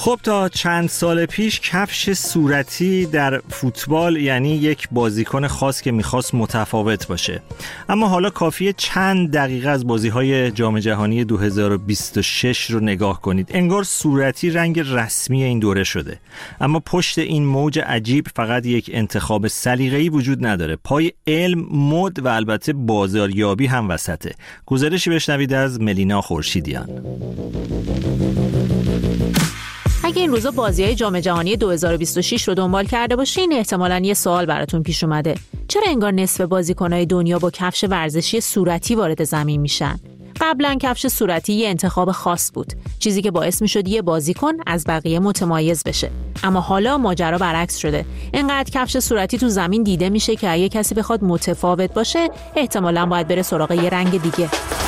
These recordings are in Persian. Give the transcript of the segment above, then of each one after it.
خب تا چند سال پیش کفش صورتی در فوتبال یعنی یک بازیکن خاص که میخواست متفاوت باشه. اما حالا کافیه چند دقیقه از بازی‌های جام جهانی 2026 رو نگاه کنید. انگار صورتی رنگ رسمی این دوره شده. اما پشت این موج عجیب فقط یک انتخاب سلیقه‌ای وجود نداره. پای علم، مد و البته بازاریابی هم وسطه. گزارشی بشنوید از ملینا خورشیدیان. اگه این روزا بازی‌های جام جهانی 2026 رو دنبال کرده باشین، احتمالاً یه سوال براتون پیش اومده. چرا انگار نصف بازیکن‌های دنیا با کفش ورزشی صورتی وارد زمین میشن؟ قبلا کفش صورتی یه انتخاب خاص بود، چیزی که باعث میشد یه بازیکن از بقیه متمایز بشه. اما حالا ماجرا برعکس شده. اینقدر کفش صورتی تو زمین دیده میشه که اگه کسی بخواد متفاوت باشه، احتمالاً باید بره سراغ یه رنگ دیگه.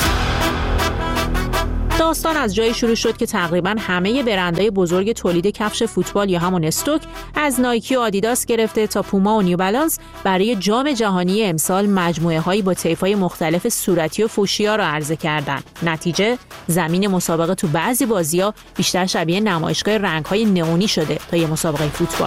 داستان از جایی شروع شد که تقریباً همه برندهای بزرگ تولید کفش فوتبال یا همون استوک، از نایکی و آدیداس گرفته تا پوما و نیو بالانس، برای جام جهانی امسال مجموعه‌هایی با طیف‌های مختلف صورتی و فوشیا را عرضه کردند. نتیجه زمین مسابقه تو بعضی بازی‌ها بیشتر شبیه نمایشگاه رنگ‌های نئونی شده تا یه مسابقه فوتبال.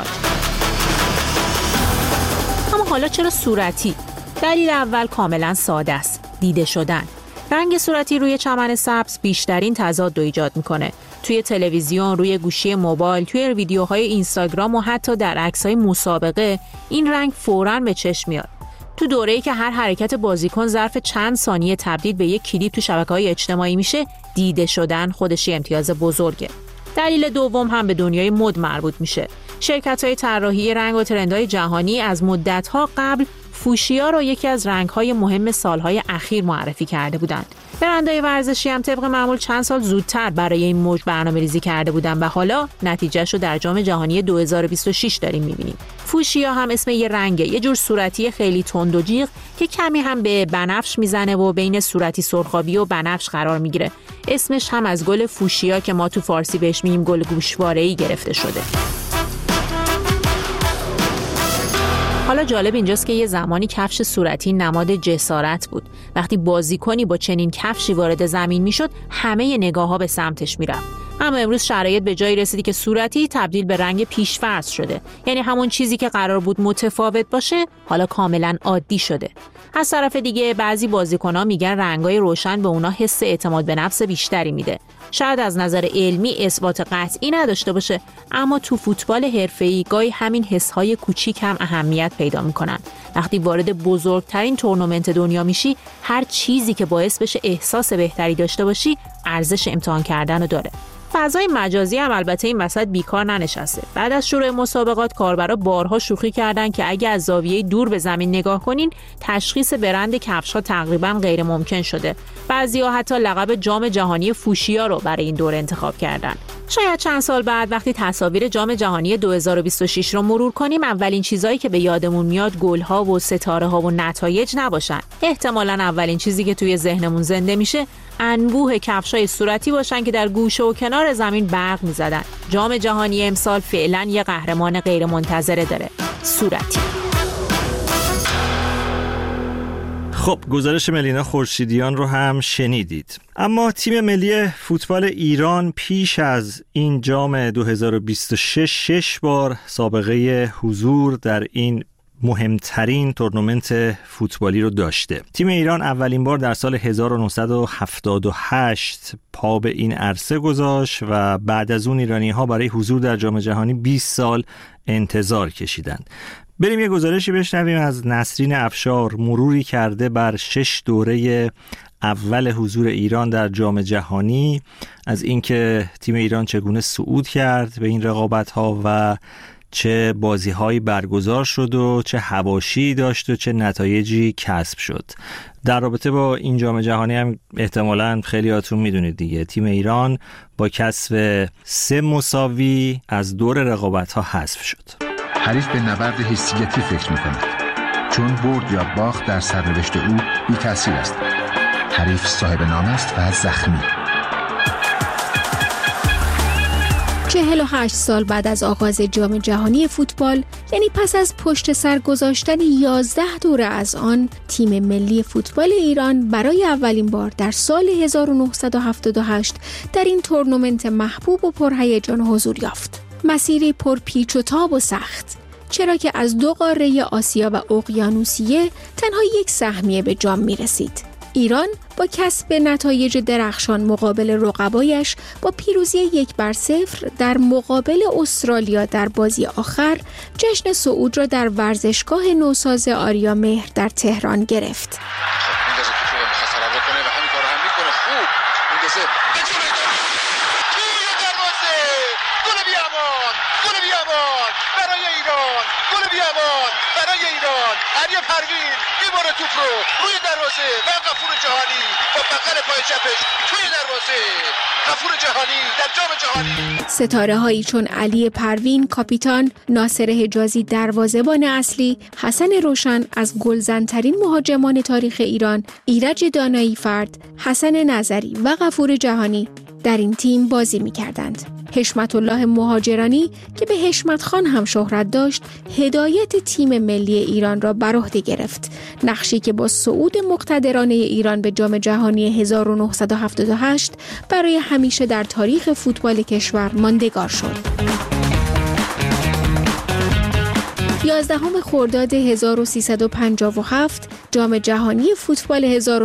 اما حالا چرا صورتی؟ دلیل اول کاملاً ساده است: دیده شدن. رنگ صورتی روی چمن سبز بیشترین تضاد رو ایجاد میکنه. توی تلویزیون، روی گوشی موبایل، توی ویدیوهای اینستاگرام و حتی در عکس‌های مسابقه این رنگ فوراً به چشم میاد. تو دوره‌ای که هر حرکت بازیکن ظرف چند ثانیه تبدیل به یک کلیپ تو شبکه‌های اجتماعی میشه، دیده شدن خودش امتیاز بزرگه. دلیل دوم هم به دنیای مد مربوط میشه. شرکت‌های طراحی رنگ و ترندهای جهانی از مدت‌ها قبل فوشیا رو یکی از رنگ‌های مهم سال‌های اخیر معرفی کرده بودند. برندهای ورزشی هم طبق معمول چند سال زودتر برای این موج برنامه‌ریزی کرده بودند و حالا نتیجهش رو در جام جهانی 2026 داریم می‌بینیم. فوشیا هم اسم یه رنگه، یه جور صورتی خیلی تند و جیغ که کمی هم به بنفش میزنه و بین صورتی سرخابی و بنفش قرار میگیره. اسمش هم از گل فوشیا که ما تو فارسی بهش میگیم گل گوشواره‌ای گرفته شده. حالا جالب اینجاست که یه زمانی کفش صورتی نماد جسارت بود. وقتی بازیکنی با چنین کفشی وارد زمین میشد، همه نگاه‌ها به سمتش میرفت. اما امروز شرایط به جایی رسیدی که صورتی تبدیل به رنگ پیش‌فرض شده. یعنی همون چیزی که قرار بود متفاوت باشه، حالا کاملاً عادی شده. از طرف دیگه بعضی بازیکن‌ها میگن رنگ‌های روشن به اونا حس اعتماد به نفس بیشتری میده. شاید از نظر علمی اثبات قطعی نداشته باشه، اما تو فوتبال حرفه‌ای گاهی همین حس‌های کوچیک هم اهمیت پیدا می‌کنن. وقتی وارد بزرگترین تورنمنت دنیا میشی، هر چیزی که باعث بشه احساس بهتری داشته باشی، ارزش امتحان کردن رو داره. فضای مجازی هم البته این وسط بیکار ننشسته. بعد از شروع مسابقات کاربرا بارها شوخی کردن که اگه از زاویه دور به زمین نگاه کنین، تشخیص برند کفش‌ها تقریباً غیر ممکن شده. بعضی‌ها حتی لقب جام جهانی فوشیا رو برای این دوره انتخاب کردن. شاید چند سال بعد وقتی تصاویر جام جهانی 2026 رو مرور کنیم، اولین چیزایی که به یادمون میاد گل‌ها و ستاره‌ها و نتایج نباشن. احتمالاً اولین چیزی که توی ذهنمون زنده میشه انبوه کفشای صورتی باشن که در گوشه و کنار زمین برق می‌زدن. جام جهانی امسال فعلاً یه قهرمان غیر منتظره داره: صورتی. خب گزارش ملینا خورشیدیان رو هم شنیدید. اما تیم ملی فوتبال ایران پیش از این جام 2026 6 بار سابقه حضور در این مهمترین تورنمنت فوتبالی رو داشته. تیم ایران اولین بار در سال 1978 پا به این عرصه گذاشت و بعد از اون ایرانی‌ها برای حضور در جام جهانی 20 سال انتظار کشیدند. بریم یه گزارشی بشنویم از نسرین افشار، مروری کرده بر 6 دوره اول حضور ایران در جام جهانی، از اینکه تیم ایران چگونه صعود کرد به این رقابت‌ها و چه بازی‌هایی برگزار شد و چه حواشی داشت و چه نتایجی کسب شد. در رابطه با این جام جهانی هم احتمالاً خیلیاتون میدونید دیگه، تیم ایران با کسب 3 مساوی از دور رقابت‌ها حذف شد. حریف به نبرد حیثیتی فکر می‌کند، چون برد یا باخت در سرنوشت او بی‌تأثیر است. حریف صاحب نام است و زخمی. 48 سال بعد از آغاز جام جهانی فوتبال، یعنی پس از پشت سر گذاشتن 11 دوره از آن، تیم ملی فوتبال ایران برای اولین بار در سال 1978 در این تورنمنت محبوب و پرهیجان حضور یافت. مسیری پر پیچ و تاب و سخت، چرا که از 2 قاره آسیا و اقیانوسیه تنها 1 سهمیه به جام می‌رسید. ایران با کسب نتایج درخشان مقابل رقبایش با پیروزی 1-0 در مقابل استرالیا در بازی آخر، جشن صعود را در ورزشگاه نوساز آریا مهر در تهران گرفت. علی پروین میبره توپ رو روی دروازه و غفور جهانی با بغل پای چپش توی دروازه. غفور جهانی در جام جهانی. ستاره هایی چون علی پروین کاپیتان، ناصر حجازی دروازه‌بان اصلی، حسن روشن از گلزن‌ترین مهاجمان تاریخ ایران، ایرج دانایی فرد، حسن نظری و غفور جهانی در این تیم بازی می‌کردند. حشمت الله مهاجرانی که به حشمت خان هم شهرت داشت، هدایت تیم ملی ایران را بر عهده گرفت، نقشی که با صعود مقتدرانه ایران به جام جهانی 1978 برای همیشه در تاریخ فوتبال کشور ماندگار شد. 11 خرداد 1357 جام جهانی فوتبال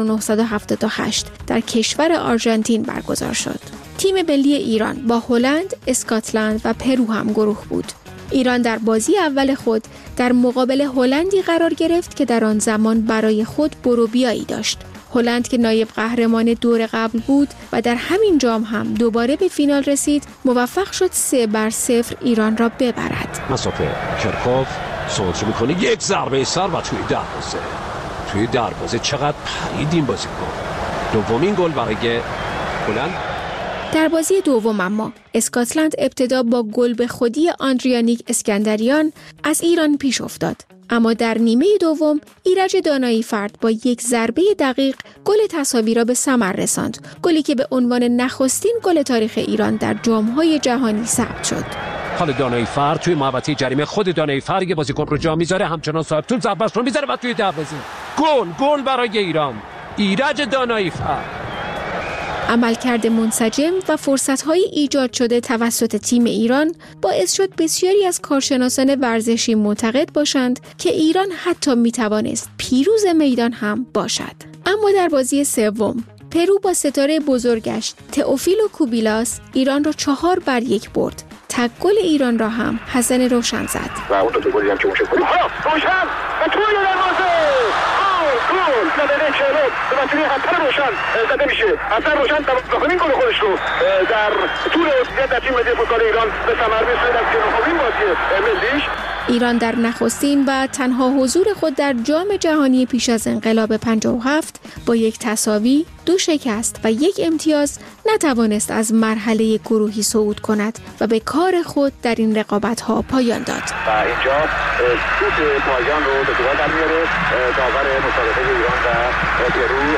1978 در کشور آرژانتین برگزار شد. تیم ملی ایران با هلند، اسکاتلند و پرو هم گروه بود. ایران در بازی اول خود در مقابل هلندی قرار گرفت که در آن زمان برای خود بروبیایی داشت. هلند که نایب قهرمان دور قبل بود و در همین جام هم دوباره به فینال رسید، موفق شد 3-0 ایران را ببرد. مسافه کرکوف صعود میکنه، 1 ضربه سر و توی دروازه چقدر پرید این بازیکن. دومین گل برای هلند. در بازی دوم اما اسکاتلند ابتدا با گل به خودی آندریانیک اسکندریان از ایران پیش افتاد، اما در نیمه دوم ایرج دانایی فرد با 1 ضربه دقیق گل تساوی را به ثمر رساند، گلی که به عنوان نخستین گل تاریخ ایران در جام‌های جهانی ثبت شد. حالا دانایی فرد توی محوطه جریمه خود دانایی فرد یه بازیکن رو جا میذاره، همچنان صاحب توپ ضربه‌اش رو میذاره و توی دروازه گل برای ایران. ایرج دانایی فرد. عملکرد منسجم و فرصت‌های ایجاد شده توسط تیم ایران باعث شد بسیاری از کارشناسان ورزشی معتقد باشند که ایران حتی می‌توانست پیروز میدان هم باشد. اما در بازی سوم پرو با ستاره بزرگش تئوفیلو کوبیلاس ایران را 4-1 برد. تک گل ایران را هم حسن روشن زد. و اون دو گلی هم که روشن و توی دروازه گل دقیقه 40 به وسیله حسن روشن زده میشه. حسن روشن دومین گل خودش رو در طول عضویت در تیم ملی فوتبال ایران به ثمر می‌رساند در 39مین بازی ملیش. ایران در نخستین و تنها حضور خود در جام جهانی پیش از انقلاب 57 با 1 تساوی، 2 شکست و 1 امتیاز نتوانست از مرحله گروهی صعود کند و به کار خود در این رقابت‌ها پایان داد. و اینجا سود پایان رو به جواب در میاره داور مسابقه ایران و پرو.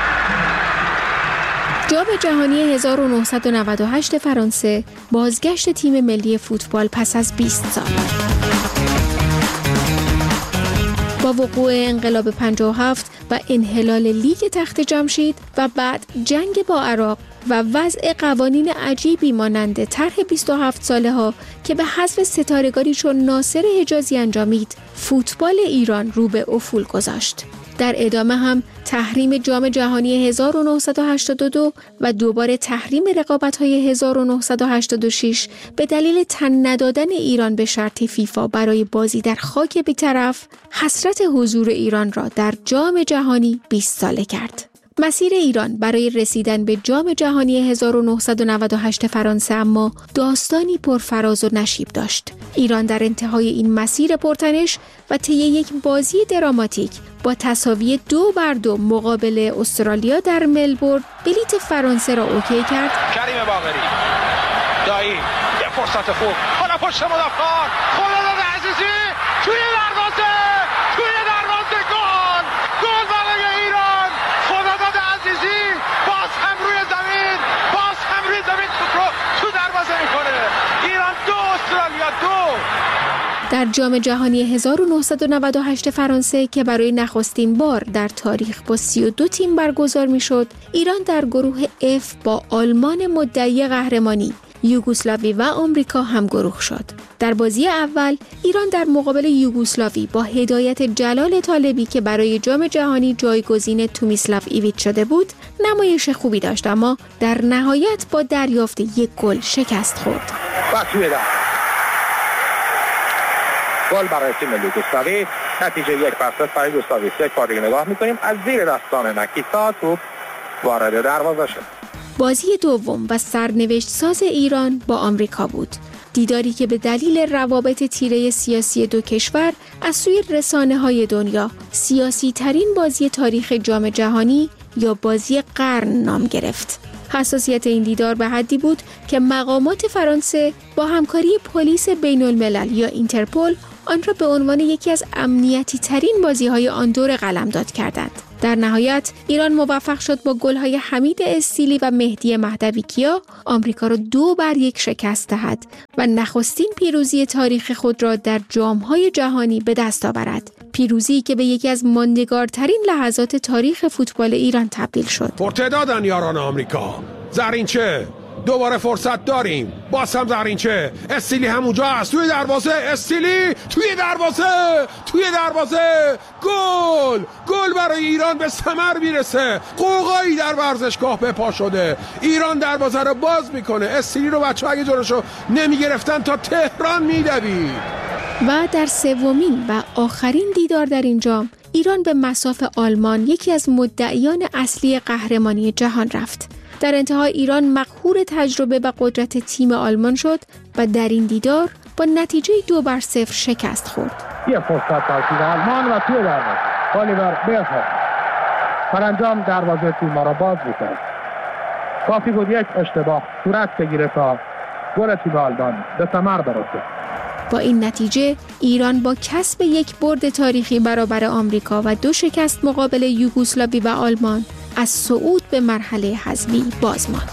جام جهانی 1998 فرانسه، بازگشت تیم ملی فوتبال پس از 20 سال. با وقوع انقلاب 57 و انحلال لیگ تخت جمشید و بعد جنگ با عراق و وضع قوانین عجیبی مانند طرح 27 ساله ها که به حذف ستارگانی چون ناصر حجازی انجامید، فوتبال ایران رو به افول گذاشت. در ادامه هم تحریم جام جهانی 1982 و دوباره تحریم رقابت‌های 1986 به دلیل تن ندادن ایران به شرط فیفا برای بازی در خاک بی‌طرف، حسرت حضور ایران را در جام جهانی 20 ساله کرد. مسیر ایران برای رسیدن به جام جهانی 1998 فرانسه اما داستانی پرفراز و نشیب داشت. ایران در انتهای این مسیر پرتنش و طی یک بازی دراماتیک با تساوی 2-2 مقابل استرالیا در ملبورن بلیت فرانسه را اوکی کرد. کریم باقری دایی یه فرصت خوب، حالا پشت مدافعان خداداد عزیزی توی دروازه گل برای ایران. خداداد عزیزی باز هم روی زمین توپ رو تو دروازه میکنه. در جام جهانی 1998 فرانسه که برای نخستین بار در تاریخ با 32 تیم برگزار میشد، ایران در گروه F با آلمان مدعی قهرمانی، یوگسلاوی و آمریکا همگروه شد. در بازی اول ایران در مقابل یوگسلاوی با هدایت جلال طالبی که برای جام جهانی جایگزین تومیسلاو ایویچ شده بود، نمایش خوبی داشت، اما در نهایت با دریافت یک گل شکست خورد. گل برای تیم یوگسلاوی، نتیجه 1-0 برای یوگسلاوی. یک بار دیگه نگاه می‌کنیم از زیر دستان نکیتا توپ وارد دروازه شد. بازی دوم و سرنوشت ساز ایران با آمریکا بود. دیداری که به دلیل روابط تیره سیاسی دو کشور از سوی رسانه‌های دنیا سیاسی ترین بازی تاریخ جام جهانی یا بازی قرن نام گرفت. حساسیت این دیدار به حدی بود که مقامات فرانسه با همکاری پلیس بین الملل یا اینترپل آن را به عنوان یکی از امنیتی ترین بازی‌های آن دور قلمداد کردند. در نهایت ایران موفق شد با گل‌های حمید استیلی و مهدی مهدوی کیا آمریکا را 2-1 شکست دهد و نخستین پیروزی تاریخ خود را در جام‌های جهانی به دست آورد. پیروزی که به یکی از ماندگارترین لحظات تاریخ فوتبال ایران تبدیل شد. پرتعدادن یاران آمریکا. زرینچه دوباره فرصت داریم. باز هم زرینچه، استیلی همونجا است، توی دروازه، استیلی توی دروازه، گل برای ایران به ثمر میرسه. قوقایی در ورزشگاه به پا شده. ایران دروازه رو باز میکنه. استیلی رو بچه‌ها اگه جلوشو نمیگرفتن تا تهران میدوید. و در سومین و آخرین دیدار در این جام، ایران به مصاف آلمان، یکی از مدعیان اصلی قهرمانی جهان، رفت. در انتها ایران مقهور تجربه و قدرت تیم آلمان شد و در این دیدار با نتیجه 2-0 شکست خورد. یه فرصت برای تیم آلمان و توی دروازه الیور بیرهوف سرانجام دروازه تیم را باز می‌کرد. کافی بود یک اشتباه صورت بگیره تا گل تیم آلمان به ثمر برسه. با این نتیجه ایران با کسب یک برد تاریخی برابر آمریکا و 2 شکست مقابل یوگسلاوی و آلمان از صعود به مرحله حذفی باز ماند.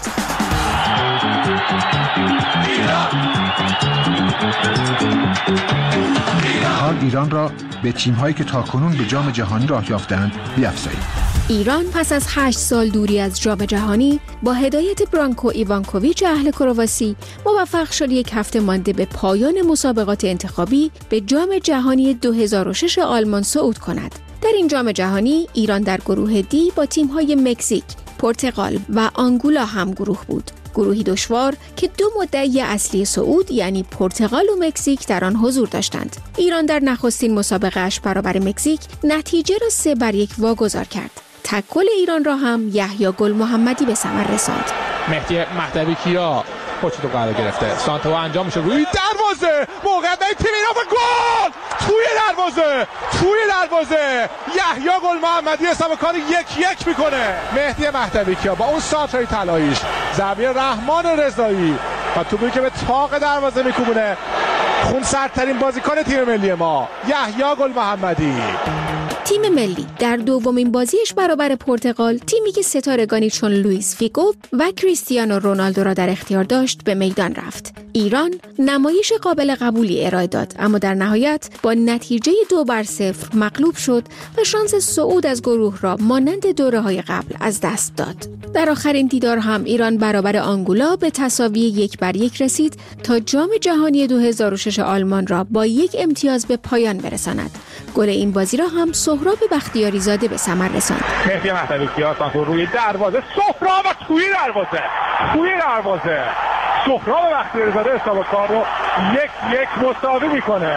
حال ایران را به تیم‌هایی که تاکنون به جام جهانی راه یافتند بیفزایید. ایران پس از 8 سال دوری از جام جهانی با هدایت برانکو ایوانکوویچ اهل کرواسی موفق شد یک هفته مانده به پایان مسابقات انتخابی به جام جهانی 2006 آلمان صعود کند. در این جام جهانی ایران در گروه دی با تیم‌های مکزیک، پرتغال و آنگولا هم گروه بود. گروهی دشوار که 2 مدعی اصلی صعود یعنی پرتغال و مکزیک در آن حضور داشتند. ایران در نخستین مسابقه اش برابر مکزیک نتیجه را 3-1 واگذار کرد. تک گل ایران را هم یحیی گل محمدی به ثمر رساند. مهدی مهدوی کیا پشت رو قرار گرفته. سانتو انجام میشه روی دروازه. موقعیت تیم ایران و گل! توی دروازه. یحیی گل محمدی حساب کار 1-1 میکنه. مهدی مهدوی کیا با اون سانترای طلاییش، ضربه رحمان رضایی و توپی که به طاق دروازه میکوبونه. خونسردترین بازیکن تیم ملی ما یحیی گل محمدی. تیم ملی در دومین بازیش برابر پرتغال، تیمی که ستارگانی چون لوئیس فیگو و کریستیانو رونالدو را در اختیار داشت، به میدان رفت. ایران نمایش قابل قبولی ارائه داد، اما در نهایت با نتیجه 2-0 مغلوب شد و شانس صعود از گروه را مانند دوره‌های قبل از دست داد. در آخرین دیدار هم ایران برابر آنگولا به تساوی 1-1 رسید تا جام جهانی 2006 آلمان را با 1 امتیاز به پایان برساند. گل این بازی را هم سهراب بختیاری زاده به ثمر رساند. مهدی مهدوی کیا روی دروازه، سهراب و توی دروازه سهراب بختیاری زاده حساب کار رو 1-1 مساوی میکنه.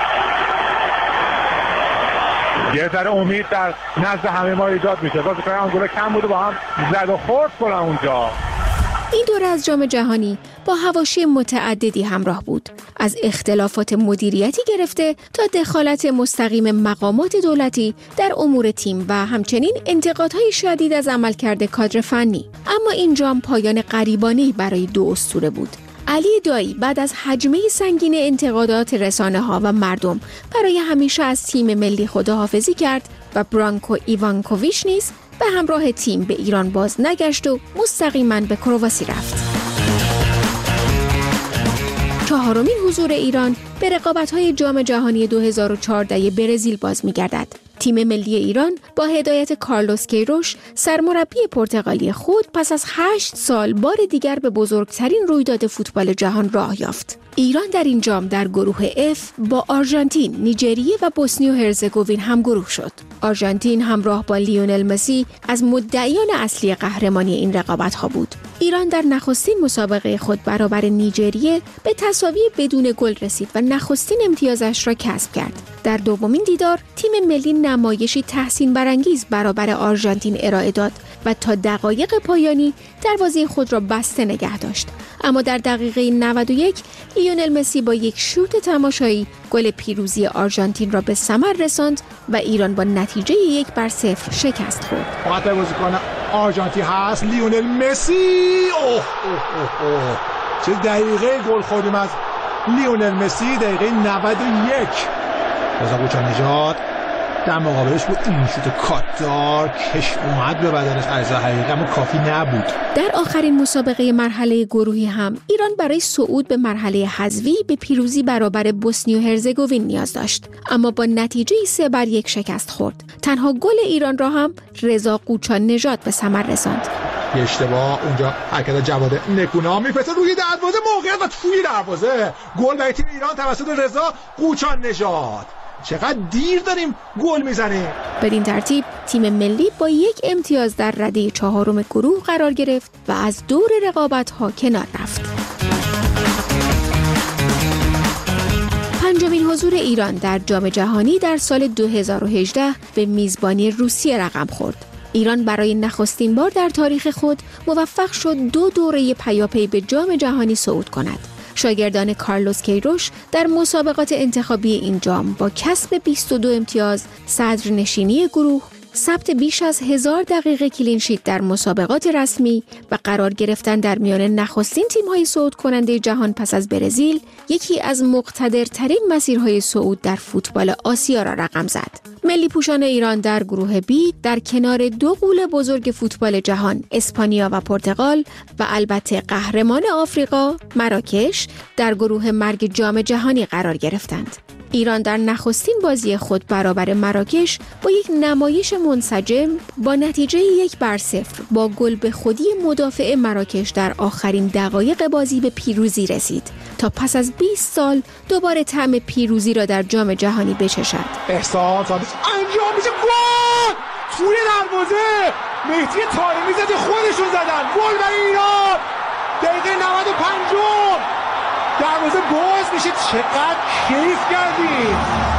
یه ذره امید در نزد همه ما ایجاد میشه. بازیکن آنگولا کم بوده با هم زد و خورد کنن اونجا. این دوره از جام جهانی با حواشی متعددی همراه بود، از اختلافات مدیریتی گرفته تا دخالت مستقیم مقامات دولتی در امور تیم و همچنین انتقادهای شدید از عملکرد کادر فنی. اما این جام پایان غریبانه‌ای برای 2 اسطوره بود. علی دایی بعد از حجمه سنگین انتقادات رسانه‌ها و مردم برای همیشه از تیم ملی خداحافظی کرد و برانکو ایوانکوویچ نیز به همراه تیم به ایران باز نگشت و مستقیما به کرواسی رفت. 4 4مین حضور ایران به رقابت‌های جام جهانی 2014 برزیل باز می‌گردد. تیم ملی ایران با هدایت کارلوس کیروش، سرمربی پرتغالی خود، پس از 8 سال بار دیگر به بزرگترین رویداد فوتبال جهان راه یافت. ایران در این جام در گروه F با آرژانتین، نیجریه و بوسنی و هرزگوین هم گروه شد. آرژانتین همراه با لیونل مسی از مدعیان اصلی قهرمانی این رقابت‌ها بود. ایران در نخستین مسابقه خود برابر نیجریه به تساوی بدون گل رسید و نخستین امتیازش را کسب کرد. در دومین دیدار تیم ملی نمایشی تحسین برانگیز برابر آرژانتین ارائه داد و تا دقایق پایانی دروازه خود را بسته نگه داشت. اما در دقیقه 91 لیونل مسی با یک شوت تماشایی گل پیروزی آرژانتین را به ثمر رساند و ایران با نتیجه 1-0 شکست خورد. فقط بازیکن آرژانتین هست لیونل مسی. چه دقیقه گل خوردیم از لیونل مسی، دقیقه 91. رضا قوچان-نژاد در مقابلش بود این شوت کاتدار کش اومد به بدنش، عرضه حقیقی اما کافی نبود. در آخرین مسابقه مرحله گروهی هم ایران برای صعود به مرحله حذفی به پیروزی برابر بوسنی و هرزگوین نیاز داشت، اما با نتیجه 3-1 شکست خورد. تنها گل ایران را هم رضا قوچان-نژاد به ثمر رساند. یه اشتباه اونجا، حرکت جواد نکونا میفته روی دروازه، موقعیت و توی دروازه، گل برای تیم ایران توسط رضا قوچان-نژاد. چقدر دیر داریم گل میزنیم. بدین ترتیب تیم ملی با 1 امتیاز در رده 4 گروه قرار گرفت و از دور رقابت‌ها کنار رفت. 5مین حضور ایران در جام جهانی در سال 2018 به میزبانی روسیه رقم خورد. ایران برای نخستین بار در تاریخ خود موفق شد 2 دوره پیاپی به جام جهانی صعود کند. شاگردان کارلوس کیروش در مسابقات انتخابی این جام با کسب 22 امتیاز، صدرنشینی گروه، ثبت بیش از 1000 دقیقه کلینشیت در مسابقات رسمی و قرار گرفتن در میان نخستین تیم‌های صعود کننده جهان پس از برزیل، یکی از مقتدرترین مسیرهای صعود در فوتبال آسیا را رقم زد. ملی پوشان ایران در گروه B در کنار 2 غول بزرگ فوتبال جهان، اسپانیا و پرتغال و البته قهرمان آفریقا، مراکش، در گروه مرگ جام جهانی قرار گرفتند. ایران در نخستین بازی خود برابر مراکش با یک نمایش منسجم با نتیجه 1-0 با گل به خودی مدافع مراکش در آخرین دقایق بازی به پیروزی رسید تا پس از 20 سال دوباره طعم پیروزی را در جام جهانی بچشد. احسان صادق انجام میشه، گل توی دروازه، مهدی طارمی زده، خودشون زدن، گل برای ایران. دقیقه 95 دروازه باز میشه. چقدر کیف کردید،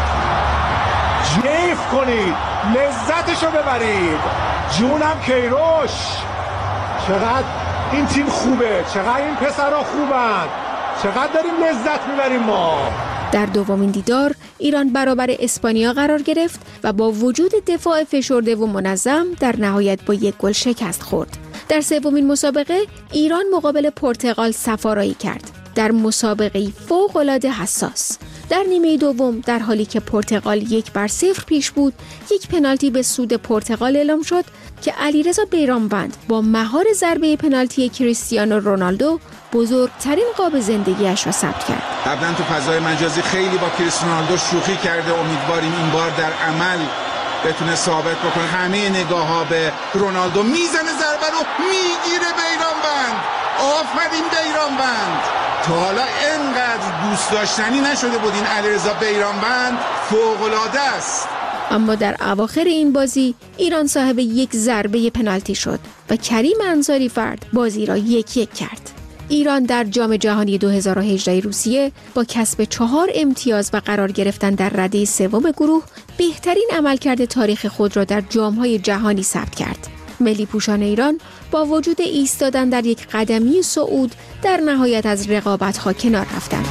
کیف کنید، لذتشو ببرید. جونم کیروش، چقدر این تیم خوبه، چقدر این پسرها خوبن، چقدر داریم لذت میبریم ما. در دومین دیدار ایران برابر اسپانیا قرار گرفت و با وجود دفاع فشرده و منظم در نهایت با 1 گل شکست خورد. در سومین مسابقه ایران مقابل پرتغال صفارایی کرد. در مسابقه فوق‌العاده حساس در نیمه دوم در حالی که پرتغال 1-0 پیش بود، یک پنالتی به سود پرتغال اعلام شد که علیرضا بیرانوند با مهار ضربه پنالتی کریستیانو رونالدو بزرگترین قاب زندگیش را ثبت کرد. قبلا تو فضای مجازی خیلی با کریستیانو رونالدو شوخی کرده، امیدواریم این بار در عمل بتونه ثابت بکنه. همه نگاه‌ها به رونالدو، میزنه ضربه رو، میگیره بیرانوند. آفرین بیرانوند، تا حالا اینقدر دوست داشتنی نشده بود این علیرضا بیرانوند، فوق‌العاده است. اما در اواخر این بازی ایران صاحب 1 ضربه پنالتی شد و کریم انصاری فرد بازی را 1-1 کرد. ایران در جام جهانی 2018 روسیه با کسب 4 امتیاز و قرار گرفتن در رده 3 گروه بهترین عملکرد تاریخ خود را در جام‌های جهانی ثبت کرد. ملی پوشان ایران با وجود ایستادن در یک قدمی صعود در نهایت از رقابت‌ها کنار رفتند.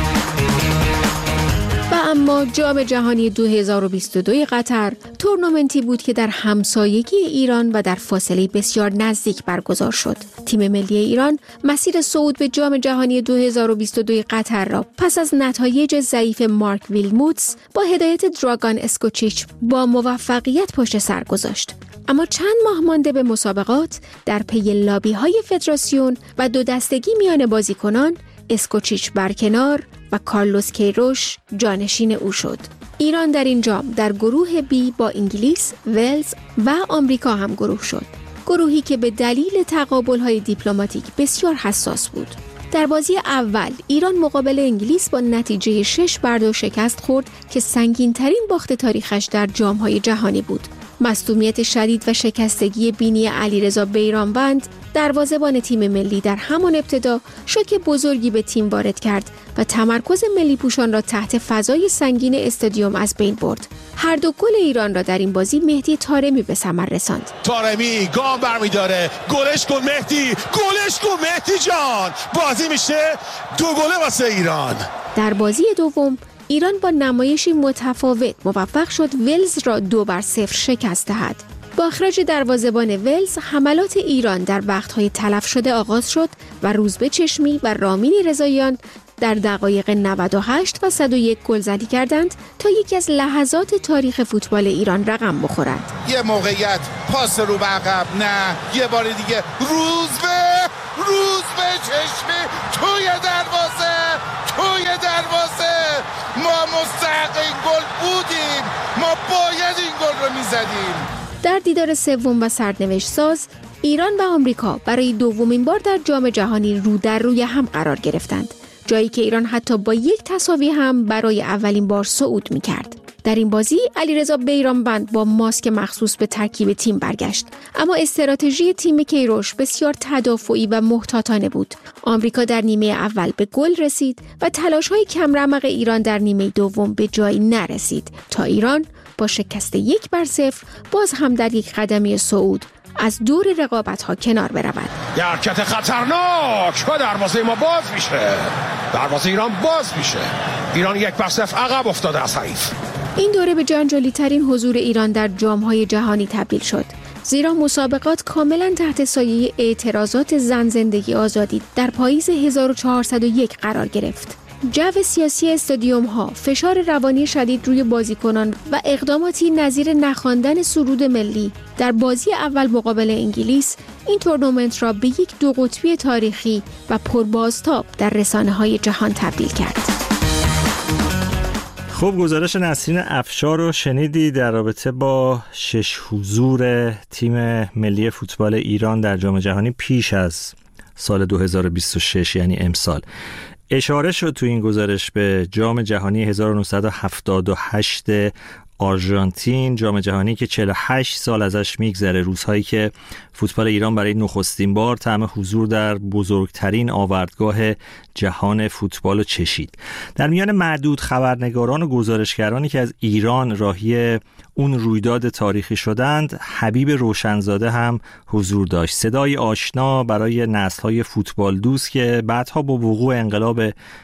و اما جام جهانی 2022 قطر تورنمنتی بود که در همسایگی ایران و در فاصله بسیار نزدیک برگزار شد. تیم ملی ایران مسیر صعود به جام جهانی 2022 قطر را پس از نتایج ضعیف مارک ویلموتس با هدایت دراگان اسکوچیچ با موفقیت پشت سر گذاشت. اما چند ماه مانده به مسابقات در پی لابی‌های فدراسیون و 2 دستگی میان بازیکنان، اسکوچیچ برکنار و کارلوس کیروش جانشین او شد. ایران در این جام در گروه بی با انگلیس، ولز و آمریکا هم گروه شد. گروهی که به دلیل تقابل‌های دیپلماتیک بسیار حساس بود. در بازی اول ایران مقابل انگلیس با نتیجه 6-2 شکست خورد که سنگین‌ترین باخت تاریخش در جام‌های جهانی بود. مصدومیت شدید و شکستگی بینی علیرضا بیرانوند دروازه‌بان تیم ملی در همان ابتدا شوک بزرگی به تیم وارد کرد و تمرکز ملی پوشان را تحت فضای سنگین استادیوم از بین برد. هر دو گل ایران را در این بازی مهدی طارمی به ثمر رساند. طارمی گام برمی‌داره، گلش کن مهدی، گلش کن مهدی جان. بازی میشه 2 گل واسه ایران. در بازی دوم ایران با نمایشی متفاوت موفق شد ولز را 2-0 شکست دهد. با اخراج دروازه‌بان ولز حملات ایران در وقت‌های تلف شده آغاز شد و روزبه چشمی و رامین رضاییان در دقایق 98 و 101 گلزنی کردند تا یکی از لحظات تاریخ فوتبال ایران رقم بخورد. یه موقعیت پاس رو به عقب، نه یه بار دیگه روزبه چشمی توی دروازه ما مستحق این گل بودیم، ما باید این گل رو میزدیم. در دیدار سوم و سرنوشت ساز ایران و آمریکا برای دومین بار در جام جهانی رو در روی هم قرار گرفتند، جایی که ایران حتی با یک تساوی هم برای اولین بار صعود می‌کرد. در این بازی علیرضا بیرانوند با ماسک مخصوص به ترکیب تیم برگشت، اما استراتژی تیم کیروش بسیار تدافعی و محتاطانه بود. آمریکا در نیمه اول به گل رسید و تلاش‌های کمرمق ایران در نیمه دوم به جایی نرسید تا ایران با شکست 1-0 باز هم در یک قدمی صعود از دور رقابت‌ها کنار برود. یه حرکت خطرناک و دروازه ما باز میشه. دروازه ایران باز میشه. ایران 1-0 عقب افتاده از حریف. این دوره به جنجالی‌ترین حضور ایران در جام‌های جهانی تبدیل شد، زیرا مسابقات کاملا تحت سایه اعتراضات زن زندگی آزادی در پاییز 1401 قرار گرفت. جو سیاسی استادیوم‌ها، فشار روانی شدید روی بازیکنان و اقداماتی نظیر نخواندن سرود ملی در بازی اول مقابل انگلیس این تورنمنت را به یک 2 قطبی تاریخی و پربازتاب در رسانه‌های جهان تبدیل کرد. خب گزارش نسرین افشار رو شنیدی در رابطه با 6 حضور تیم ملی فوتبال ایران در جام جهانی پیش از سال 2026 یعنی امسال. اشاره شد تو این گزارش به جام جهانی 1978 آرژانتین، جام جهانی که 48 سال ازش میگذره، روزهایی که فوتبال ایران برای نخستین بار طعم حضور در بزرگترین آوردگاه جهان فوتبال رو چشید. در میان معدود خبرنگاران و گزارشگرانی که از ایران راهی اون رویداد تاریخی شدند، حبیب روشنزاده هم حضور داشت. صدای آشنا برای نسل‌های فوتبال دوست که بعدها با وقوع انقلاب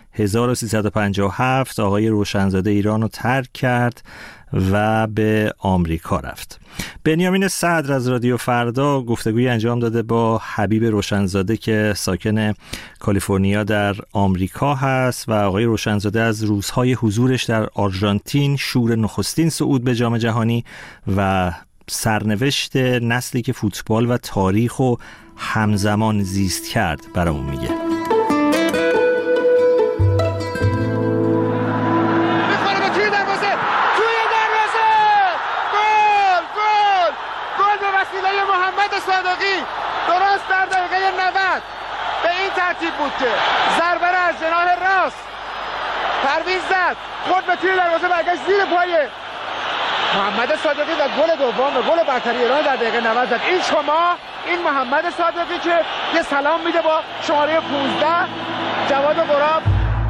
1357 آقای روشنزاده ایران رو ترک کرد و به آمریکا رفت. بنیامین صدر از رادیو فردا گفتگوی انجام داده با حبیب روشنزاده که ساکن کالیفرنیا در آمریکا هست و آقای روشنزاده از روزهای حضورش در آرژانتین، شور نخستین صعود به جام جهانی و سرنوشت نسلی که فوتبال و تاریخ و همزمان زیست کرد برامون میگه. درست در دقیقه 90 به این ترتیب بود که ضربه را از جناح راست پرویز زد، خود به توی دروازه برگشت زیر پای محمد صادقی و گل دوم و گل برتری ایران در دقیقه 90 زد. این شما، این محمد صادقی که یه سلام میده با شماره 15 جواد غراب.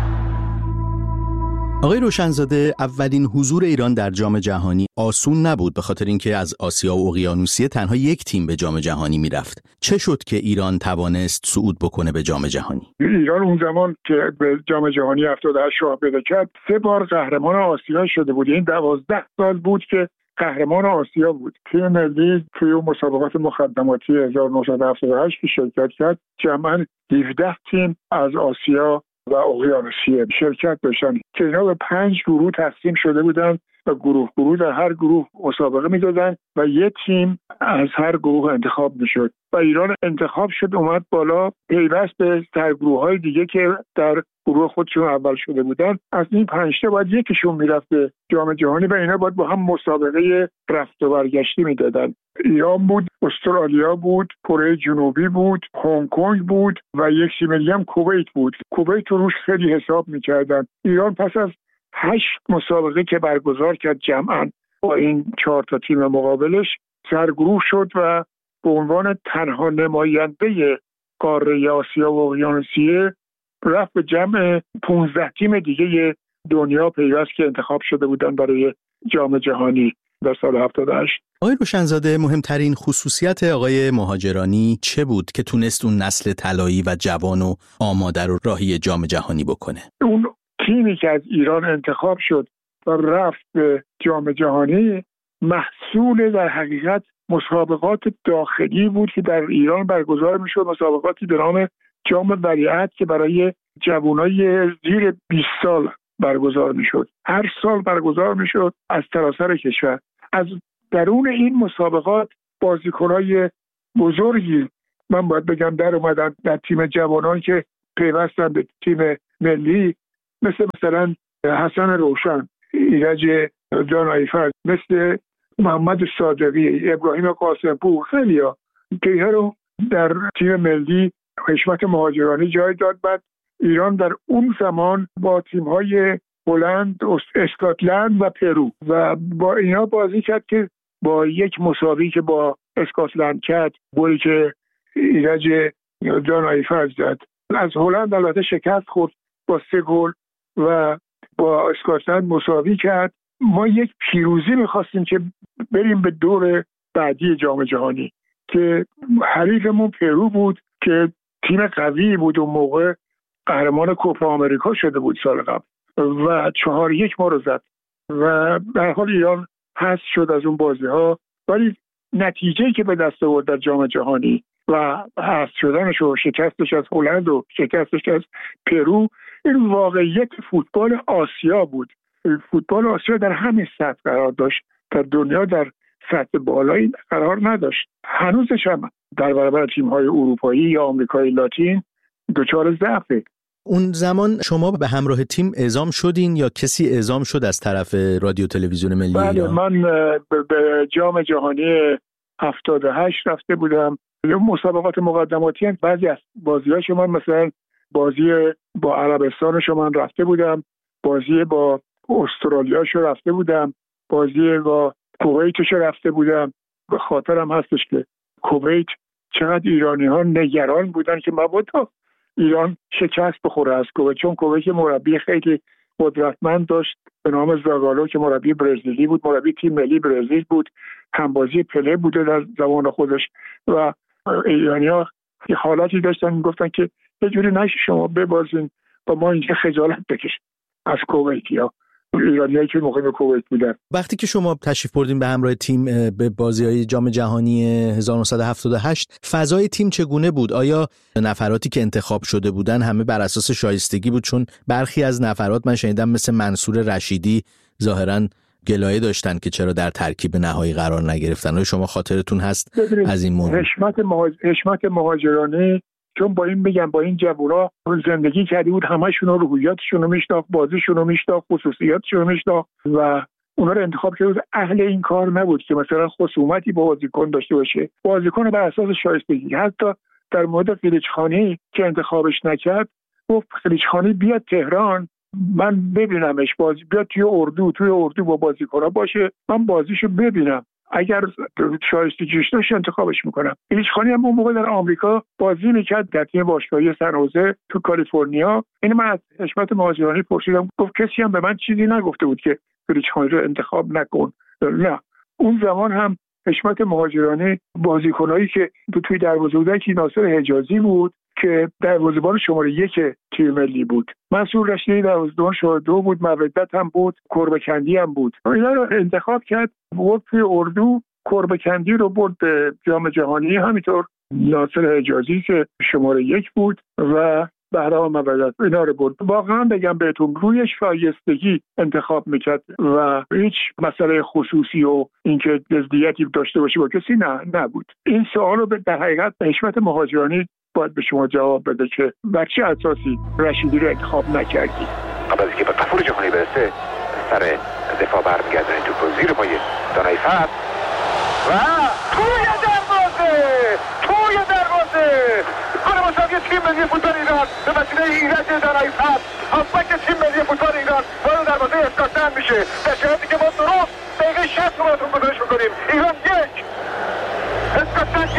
آقای روشنزاده، اولین حضور ایران در جام جهانی آسون نبود، به خاطر اینکه از آسیا و اقیانوسیه تنها یک تیم به جام جهانی میرفت. چه شد که ایران توانست صعود بکنه به جام جهانی؟ ایران اون زمان که به جام جهانی 78 راه پیدا کرد 3 بار قهرمان آسیا شده بود. این 12 سال بود که قهرمان آسیا بود. تیم ملی توی مسابقات مقدماتی 1978 که شرکت کرد، جمعاً 17 تیم از آسیا و اقیانوسیه شرکت داشتن که اینا به 5 گروه تقسیم شده بودن و گروه در هر گروه مسابقه میدادن و یک تیم از هر گروه انتخاب میشد و ایران انتخاب شد اومد بالا پیوست به سرگروه‌های دیگه که در گروه خودشون اول شده بودن. از این 5 تا باید یکیشون میرفت به جام جهانی و اینا باید با هم مسابقه رفت و برگشتی میدادن. ایران بود، استرالیا بود، کره جنوبی بود، هنگ کنگ بود و یک تیم دیگه هم کویت بود. کویت رو روش خیلی حساب میکردن. ایران پس از 8 مسابقه که برگزار کرد جمعاً با این 4 تا تیم مقابلش سرگروه شد و به عنوان تنها نماینده قاره آسیا و اقیانوسیه رفت به جمع 15 تیم دیگه دنیا پیوست که انتخاب شده بودن برای جام جهانی در سال 78. آقای روشنزاده، مهمترین خصوصیت آقای مهاجرانی چه بود که تونست اون نسل طلایی و جوان و آماده رو راهی جام جهانی بکنه؟ اون تیمی که از ایران انتخاب شد و رفت به جام جهانی محصول در حقیقت مسابقات داخلی بود که در ایران برگزار میشد، مسابقاتی به نام جام ولیعهد که برای جوانای زیر 20 سال برگزار میشد. هر سال برگزار میشد از سراسر کشور. از درون این مسابقات بازیکنای بزرگی من باید بگم در اومدن در تیم جوانان که پیوستن به تیم ملی، مثلا حسن روشن، ایرج دانایفر، مثل محمد صادقی، ابراهیم قاسمپور، خیلیا که اینا رو در تیم ملی حشمت مهاجرانی جای داد. بعد ایران در اون زمان با تیم‌های هلند، اسکاتلند و پرو و با اینا بازی کرد که با یک مساوی که با اسکاتلند کرد، گلی که ایرج دانایفر زد، از هلند البته شکست خورد با 3 گل و با اسکاتلند مساوی کرد. ما یک پیروزی می‌خواستیم که بریم به دور بعدی جام جهانی که حریفمون پرو بود که تیم قوی بود، اون موقع قهرمان کوپا آمریکا شده بود سال قبل و 4-1 ما رو زد و در حال ایران حذف شد از اون بازی‌ها. ولی نتیجه‌ای که به دست آورد در جام جهانی و حذف شدنش و شکستش از هلند و شکستش از پرو، این واقعیت فوتبال آسیا بود. فوتبال آسیا در همین سطح قرار داشت، در دنیا در سطح بالایی قرار نداشت. هنوزش هم در برابر تیم‌های اروپایی یا آمریکای لاتین دچار ضعفه. اون زمان شما به همراه تیم اعزام شدین یا کسی اعزام شد از طرف رادیو تلویزیون ملی ایران؟ بله، من به جام جهانی 78 رفته بودم. مسابقات مقدماتی هم بعضی از بازی‌ها شما، مثلا بازی با عربستان شما رفته بودم، بازی با استرالیا شو رفته بودم، بازی با کویت شو رفته بودم. به خاطرم هستش که کویت چقدر ایرانی‌ها نگران بودن که مبادا ایران شکست بخوره از کویت، چون کویت مربی خیلی قدرتمند داشت به نام زاگالو که مربی برزیلی بود، مربی تیم ملی برزیل بود، همبازی پله بوده در زمان خودش و ایرانی‌ها یه حالاتی داشتن میگفتن که یه جوری نشه شما ببازین و ما اینجا خجالت بکشیم از کویتیا، ایرانیایی که مقیم کویت بودن. وقتی که شما تشریف بردین به همراه تیم به بازی‌های جام جهانی 1978 فضای تیم چگونه بود؟ آیا نفراتی که انتخاب شده بودن همه بر اساس شایستگی بود؟ چون برخی از نفرات من شنیدم مثل منصور رشیدی ظاهراً گلایه داشتن که چرا در ترکیب نهایی قرار نگرفتن. آیا شما خاطرتون هست از این موضوع؟ حشمت مهاجرانی چون با این بگم با این جوونا زندگی کرده بود، همشون رو روحیاتشون رو میشناخت، بازیشون رو میشناخت، خصوصیاتشون رو میشناخت و اونا رو انتخاب کرده بود. اهل این کار نبود که مثلا خصومتی با بازیکن داشته باشه. بازیکن بر اساس شایستگی. حتی در مورد قلیچخانی که انتخابش نکرد گفت قلیچخانی بیاد تهران من ببینمش، بازی بیاد توی اردو با بازیکن‌ها باشه، من بازیشو ببینم، اگر شایستگیش داشت انتخابش میکنم. قلیچخانی هم اون موقع در آمریکا بازی میکرد در تیم باشگاهی سن خوزه تو کالیفرنیا. این من از حشمت مهاجرانی پرسیدم، گفت کسی هم به من چیزی نگفته بود که قلیچخانی رو انتخاب نکن. نه، اون زمان هم حشمت مهاجرانی بازیکنایی که توی دروازه بودن که ناصر حجازی بود که دروازه‌بان شماره 1 تیم ملی بود، منصور رشیدی دروازه‌بان شماره 2 بود، مودت هم بود، کربکندی هم بود. اینا رو انتخاب کرد، برد توی اردو، کربکندی رو برد به جام جهانی، همینطور ناصر حجازی که شماره 1 بود و بهرام موعظت اینا رو برد. واقعا بگم بهتون روی شایستگی انتخاب میکرد و هیچ مسئله خصوصی و اینکه جزئیاتی داشته باشه با کسی نبود. این سوال رو در حقیقت حشمت مهاجرانی باید به شما جواب بده که بر چه اساسی رشیدی رو انتخاب نکردی. قبل از اینکه به قفور جهانی برسه سر دفاع برمیگردن توپ زیر پای دانای فرد و توی دروازه گل مساوی تیم ملی فوتبال ایران به وسیله ایرج دانای فرد هافبک تیم ملی فوتبال ایران وارد دروازه اسکاتلند میشه. در شرایطی که ما درست دقیقه 60 رو براتون گزارش میکنیم. ایران 1 اسکاتلند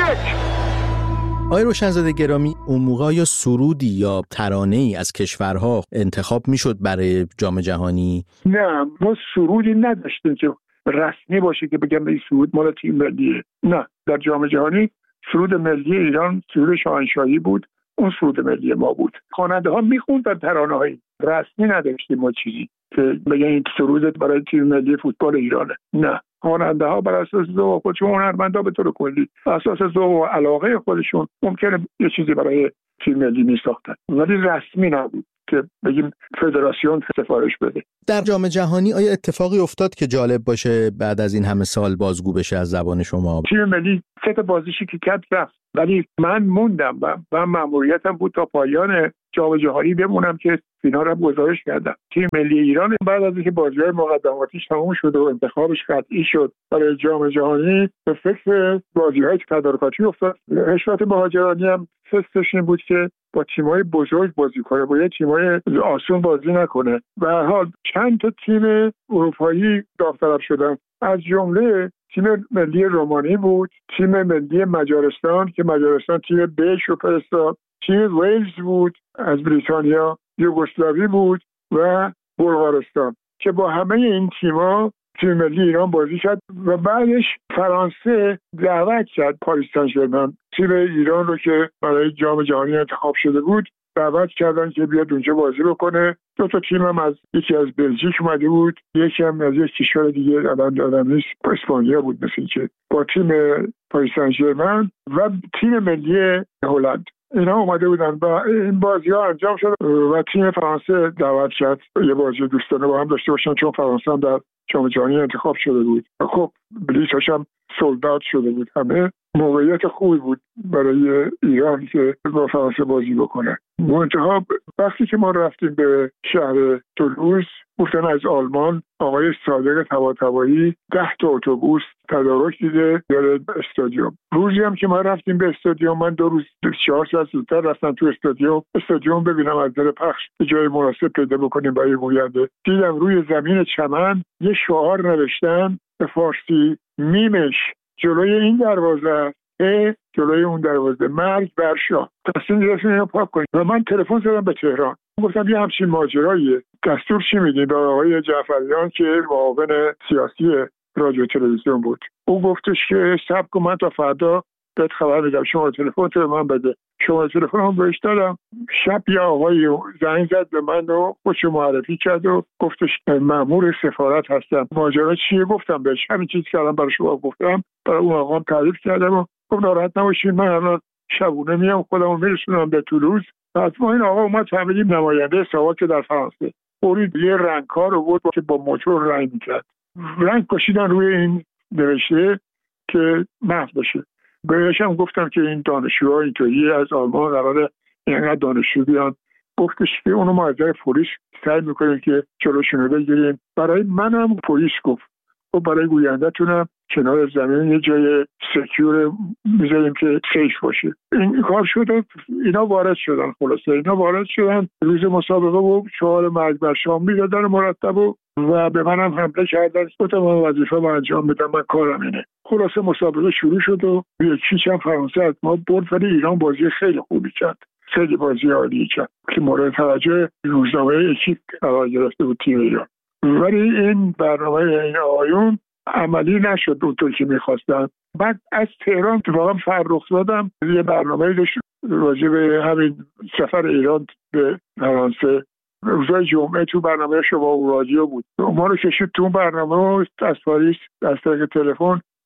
1. آقای روشنزاده گرامی، اون موقع یا سرودی یا ترانه‌ای از کشورها انتخاب میشد برای جام جهانی؟ نه، ما سرودی نداشتیم که رسمی باشه که بگم این سرود مال تیم ملیه. نه، در جام جهانی سرود ملی ایران سرود شاهنشاهی بود، اون سرود ملی ما بود. خواننده ها میخوندن ترانه‌های رسمی، نداشتیم ما چیزی که بگن این سرود برای تیم ملی فوتبال ایرانه. نه، خواننده ها بر اساس ذوق خودشون، هنرمندا به طور کلی بر اساس ذوق و علاقه خودشون ممکنه یه چیزی برای تیم ملی میساختن، ولی رسمی نبود که بگیم فدراسیون سفارش بده. در جام جهانی آیا اتفاقی افتاد که جالب باشه بعد از این همه سال بازگو بشه از زبان شما؟ تیم ملی 3 بازیشی که کرد رفت، ولی من موندم و مأموریتم بود تا پایان جام جهانی بمونم که فینال رو گزارش کردم. تیم ملی ایران بعد از اینکه بازی‌های مقدماتیش تموم شد و انتخابش قطعی شد برای جام جهانی به فکر بازی‌های تدارکاتی افتاد. حشمت مهاجرانی هم فکرش این بود که با تیم‌های بزرگ بازی کنه، با تیم‌های آسون بازی نکنه. به هر حال چند تا تیم اروپایی داوطلب شدن، از جمله تیم ملی رومانی بود، تیم ملی مجارستان که مجارستان تیم بش رو فرستاد، تیم ویلز بود از بریتانیا، یوگسلاوی بود و بلغارستان که با همه این تیم‌ها تیم ملی ایران بازی کرد و بعدش فرانسه دعوت کرد پاریس سن ژرمن تیم ایران رو که برای جام جهانی انتخاب شده بود، دعوت کردن که بیاد اونجا بازی بکنه. 2 تا تیم هم از یکی از بلژیک اومده بود، یکی هم از یک کشور دیگه الان یادم نیست، اسپانیا بود مثل که، با تیم پاریس سن ژرمن و تیم ملی هلند. اینا اومده بودن و این بازی‌ها انجام شد و تیم فرانسه دعوت کرد یه بازی دوستانه با هم داشته باشن، چون فرانسه هم در جام جهانی انتخاب شده بود. خب بلیطش هم سولدات شده بود. همه موقعیت خوبی بود برای ایران که با فرانسه بازی بکنه. منتها وقتی که ما رفتیم به شهر تولوز، گفتن از آلمان آقای صادق طباطبایی 10 تا اتوبوس تدارک دیده داره استادیوم. روزی هم که ما رفتیم به استادیوم، من 2 روز 4 ساعت زودتر رفتم تو استادیوم ببینم از در پخش جای مناسب پیدا بکنیم برای گوینده. دیدم روی زمین چمن یه شعار نوشتن به فارسی، میمش جلوی این دروازه، جلوی اون دروازه، مرگ بر شاه. تصمیم گرفتیم اینو پاک کنیم و من تلفن زدم به تهران، گفتم یه همچین ماجراییه، دستور چی میدین؟ به آقای جعفریان که معاون سیاسی رادیو تلویزیون بود. او گفتش که صبر کن من تا فردا بهت خبر میدم، شما تلفن تو من بده. شما تلفن هم بهش دادم. شب یه آقای زنگ زد به من و خودشو معرفی کرد و گفتش مأمور سفارت هستم. ماجرا چیه؟ گفتم بهش همین چیزی که الان برای شما گفتم، برای اون آقا تعریف کردم و گفت ناراحت نباشین، من الان شبونه میام خودمو میرسونم به تولوز. بعد ما این آقا اومد فهمیدیم نماینده ساواک در فرانسه، برید یه رنگکار رو بود که با موتور رنگ میکرد، رنگ کشیدن روی این نوشته که محو بشه. بهش هم گفتم که این دانشجوها اینطوری از آلمان قراره اینقدر دانشجو بیان. گفتش که اونو ما از پلیس سعی میکنیم که جلوشون رو بگیریم. برای منم پلیس گفت و برای گوینده‌تونم کنار زمین یه جای سکیور میذاریم که سیف باشه. این کار شد، اینا وارد شدن. خلاصه اینا وارد شدن، روز مسابقه بود، شعار مرگ بر شام میدادن مرتب و به منم حمله کردن. گفتم من وظیفه رو انجام بدم، من کارم اینه. خلاصه مسابقه شروع شد و یکیش هم فرانسه از ما برد، ولی ایران بازی خیلی خوبی کرد، خیلی بازی عالی کرد که مورد توجه روزنامه اکیپ قرار گرفته بود تیم ایران. ولی این برنامه این آقایون عملی نشد اونطور که میخواستن. بعد از تهران اتفاقا فرخ زادم یه برنامه داشت راجع به همین سفر ایران به فرانسه. روزای جمعه تو برنامه شما و رادیو بود، ما رو کشید تو برنامه از پاریس از طریق تلفن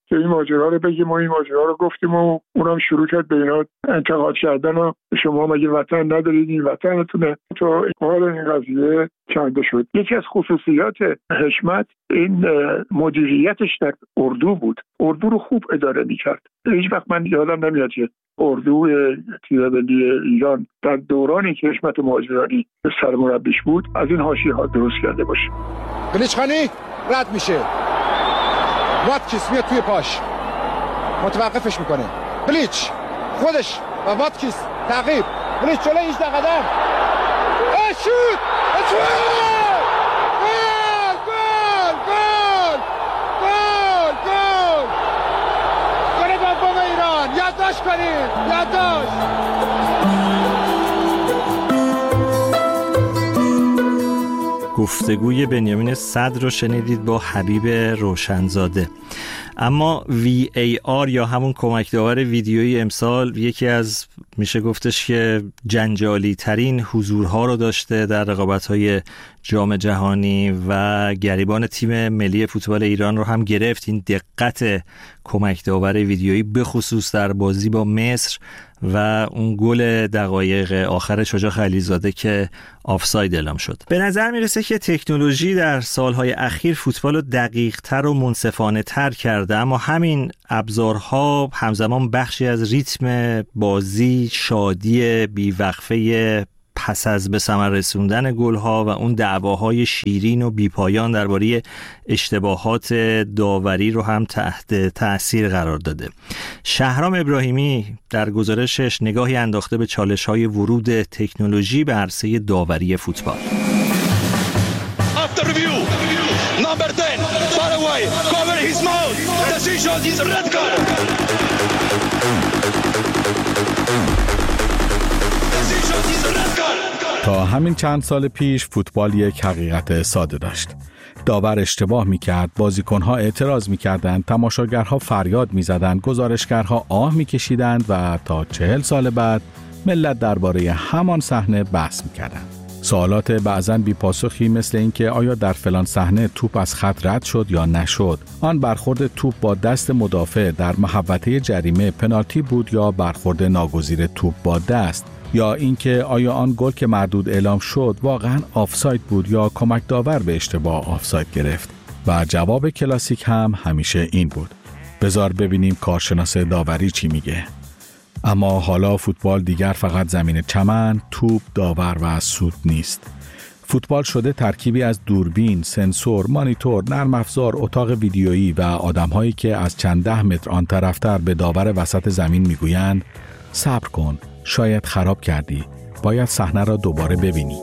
که این ماجرا رو بگیم و این ماجرا رو گفتیم و اونم شروع کرد به اینا انتقاد کردن و شما مگه وطن ندارید، این وطنتونه. تو حال این قضیه کنده شد. یکی از خصوصیات حشمت این مدیریتش در اردو بود. اردو رو خوب اداره می‌کرد. هیچ وقت من یادم نمیاد که اردو تیرملی ایران در دورانی که حشمت ماجرانی سرمربیش بود از این حاشیه‌ها درست کرده باشه. قلیچخانی رد میشه، واتکیس میاد توی پاش متوقفش میکنه، بلیچ خودش و واتکیس تعقیب، بلیچ جلوی 18 قدم شوت گل دوم ایران. یادداشت کنید، یادداشت. گفتگوی بنیامین صدر رو شنیدید با حبیب روشنزاده. اما VAR یا همون کمک داور ویدیویی امسال یکی از میشه گفتش که جنجالی ترین حضورها رو داشته در رقابت‌های جام جهانی و گریبان تیم ملی فوتبال ایران رو هم گرفت. این دقت کمک داور ویدیویی به خصوص در بازی با مصر و اون گل دقایق آخر شجاع خلیلزاده که آفساید اعلام شد. به نظر میرسه که تکنولوژی در سالهای اخیر فوتبال رو دقیق‌تر و منصفانه تر کرده، اما همین ابزارها همزمان بخشی از ریتم بازی، شادی بیوقفه پس از به ثمر رسوندن گل‌ها و اون دعواهای شیرین و بیپایان درباره اشتباهات داوری رو هم تحت تأثیر قرار داده. شهرام ابراهیمی در گزارشش نگاهی انداخته به چالش‌های ورود تکنولوژی به عرصه داوری فوتبال. After review, number 10, far away, cover his mouth. Decision is red card. تا همین چند سال پیش فوتبال یک حقیقت ساده داشت. داور اشتباه میکرد، بازیکنها اعتراض میکردند، تماشاگرها فریاد میزدند، گزارشگرها آه میکشیدند و تا 40 سال بعد ملت درباره همان صحنه بحث میکردند. سوالات بعضاً بی‌پاسخی مثل اینکه آیا در فلان صحنه توپ از خط رد شد یا نشد، آن برخورد توپ با دست مدافع در محوطه جریمه پنالتی بود یا برخورد ناگزیر توپ با دست، یا اینکه آیا آن گل که مردود اعلام شد واقعاً آفساید بود یا کمک داور به اشتباه آفساید گرفت. و جواب کلاسیک هم همیشه این بود: بذار ببینیم کارشناس داوری چی میگه. اما حالا فوتبال دیگر فقط زمین چمن، توپ، داور و سود نیست. فوتبال شده ترکیبی از دوربین، سنسور، مانیتور، نرم افزار، اتاق ویدیویی و آدم‌هایی که از چند 10 متر آن طرفتر به داور وسط زمین میگویند صبر کن، شاید خراب کردی، باید صحنه را دوباره ببینی.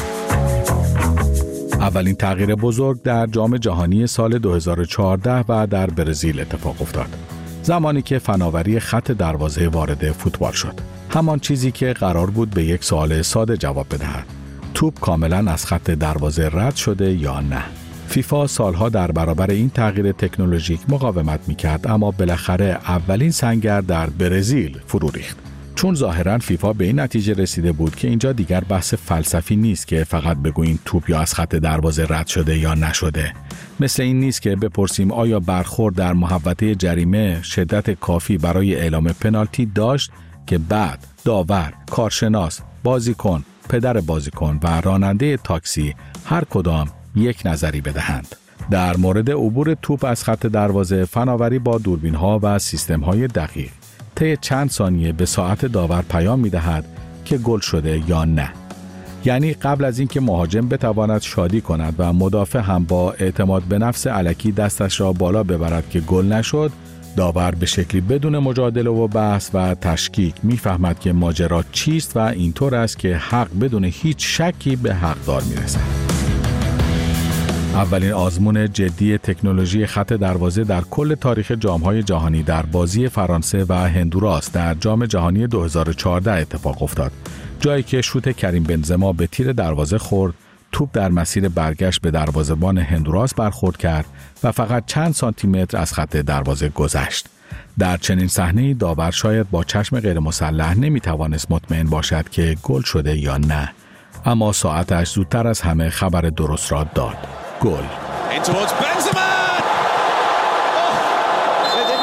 اولین تغییر بزرگ در جام جهانی سال 2014 و در برزیل اتفاق افتاد. زمانی که فناوری خط دروازه وارد فوتبال شد. همان چیزی که قرار بود به یک سوال ساده جواب بدهد: توپ کاملا از خط دروازه رد شده یا نه؟ فیفا سالها در برابر این تغییر تکنولوژیک مقاومت میکرد، اما بالاخره اولین سنگر در برزیل فرو ریخت. چون ظاهراً فیفا به این نتیجه رسیده بود که اینجا دیگر بحث فلسفی نیست که فقط بگوییم توپ یا از خط دروازه رد شده یا نشده. مثل این نیست که بپرسیم آیا برخورد در محوطه جریمه شدت کافی برای اعلام پنالتی داشت که بعد داور، کارشناس، بازیکن، پدر بازیکن و راننده تاکسی هر کدام یک نظری بدهند. در مورد عبور توپ از خط دروازه، فناوری با دوربین‌ها و سیستم‌های دقیق طی چند ثانیه به ساعت داور پیام می‌دهد که گل شده یا نه. یعنی قبل از اینکه مهاجم بتواند شادی کند و مدافع هم با اعتماد به نفس الکی دستش را بالا ببرد که گل نشد، داور به شکلی بدون مجادله و بحث و تشکیک می‌فهمد که ماجرا چیست و اینطور است که حق بدون هیچ شکی به حقدار می‌رسد. اولین آزمون جدی تکنولوژی خط دروازه در کل تاریخ جام‌های جهانی در بازی فرانسه و هندوراس در جام جهانی 2014 اتفاق افتاد. جایی که شوت کریم بنزما به تیر دروازه خورد، توپ در مسیر برگشت به دروازه‌بان هندوراس برخورد کرد و فقط چند سانتی متر از خط دروازه گذشت. در چنین صحنه‌ای داور شاید با چشم غیر مسلح نمی‌توانست مطمئن باشد که گل شده یا نه، اما ساعتش زودتر از همه خبر درست را داد: گل.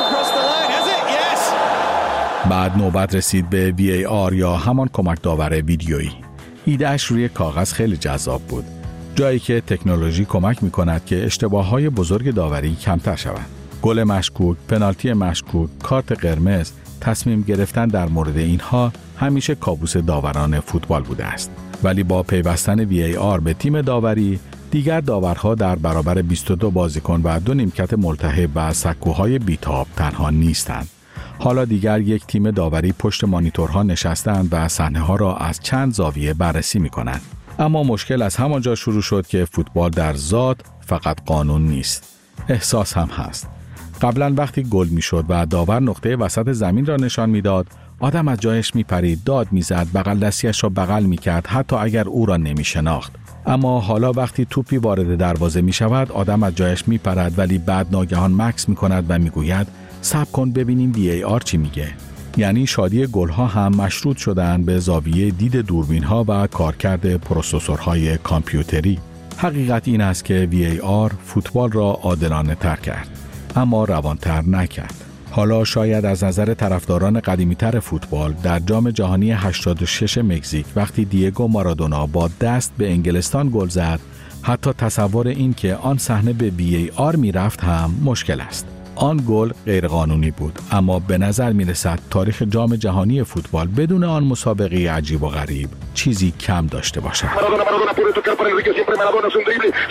بعد نوبت رسید به VAR یا همان کمک داور ویدیویی. ایدهش روی کاغذ خیلی جذاب بود. جایی که تکنولوژی کمک می‌کند که اشتباه‌های بزرگ داوری کمتر شوند. گل مشکوک، پنالتی مشکوک، کارت قرمز، تصمیم گرفتن در مورد اینها همیشه کابوس داوران فوتبال بوده است. ولی با پیوستن VAR به تیم داوری، دیگر داورها در برابر 22 بازیکن و 2 نیمکت ملتهب و سکوهای بیتاب تنها نیستند. حالا دیگر یک تیم داوری پشت مانیتورها نشستند و صحنه‌ها را از چند زاویه بررسی می‌کنند. اما مشکل از همانجا شروع شد که فوتبال در ذات فقط قانون نیست، احساس هم هست. قبلا وقتی گل میشد و داور نقطه وسط زمین را نشان میداد، آدم از جایش میپرید، داد میزد، بغل دستیش را بغل میکرد حتی اگر او را نمیشناخت. اما حالا وقتی توپی وارد دروازه میشود، آدم از جایش میپرد ولی بعد ناگهان مکث میکند و میگوید صبر کن ببینیم VAR چی میگه. یعنی شادی گل‌ها هم مشروط شدند به زاویه دید دوربین‌ها و کارکرد پروسسورهای کامپیوتری. حقیقت این است که VAR فوتبال را عادلانه تر کرد، اما روانتر نکرد. حالا شاید از نظر طرفداران قدیمی‌تر فوتبال در جام جهانی 86 مکزیک وقتی دیگو مارادونا با دست به انگلستان گل زد، حتی تصور این که آن صحنه به VAR می‌رفت هم مشکل است. آن گل غیرقانونی بود، اما به نظر می‌رسد تاریخ جام جهانی فوتبال بدون آن مسابقه عجیب و غریب چیزی کم داشته باشد.